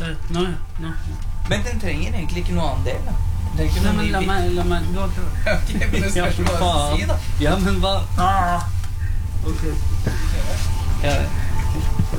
Nå. Men den trenger egentlig ikke noe annen del, da. Det er ikke Nei, noe men la meg Ok, men det skal du bare si, da. Ja, men hva? Ok. Ja,